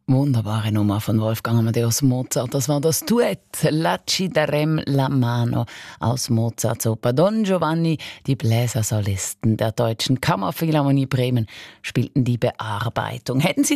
Wunderbare Nummer von Wolfgang Amadeus Mozart. Das war das Duett «La ci darem la mano» aus Mozarts Oper Don Giovanni. Die Bläsersolisten der Deutschen Kammerphilharmonie Bremen spielten die Bearbeitung. Hätten Sie